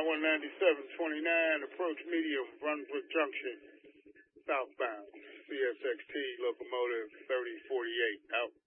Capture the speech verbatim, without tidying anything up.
R one ninety-seven twenty-nine, approach medium, Brunswick Junction, southbound. C S X T locomotive thirty forty-eight, out.